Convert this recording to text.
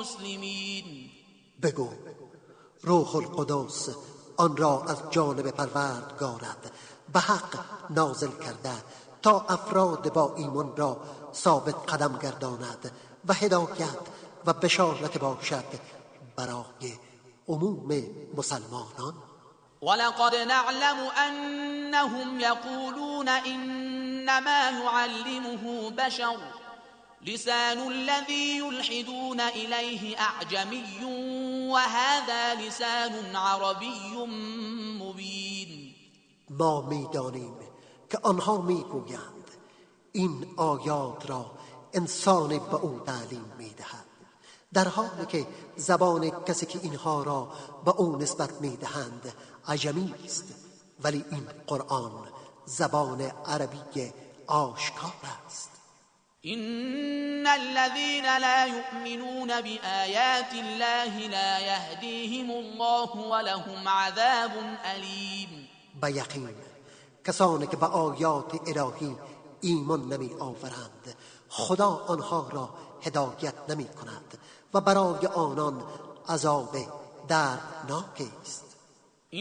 مسلمین. بگو روح القدس آن را از جانب پروردگارت به حق نازل کرده تا افراد با ایمان را ثابت قدم گرداند و هدایت و بشارت باشد برای عموم مسلمانان. ولقد نعلم أنهم يقولون إنما يعلمه بشر لسان الذي يلحدون إليه أعجمي وهذا لسان عربي مبين. ما می‌دانیم که آنها می‌گویند این آیات را انسان به او تعلیم می‌دهد، در حالی که زبان کسی که اینها را به او نسبت می‌دهند عجمی است، ولی این قرآن زبان عربی آشکار است. إن الذين لا يؤمنون بآيات الله لا يهديهم الله ولهم عذاب أليم. به یقین کسانی که به آیات الهی ایمان نمی آورند خدا آنها را هدایت نمی کند و برای آنان عذاب دردناک است.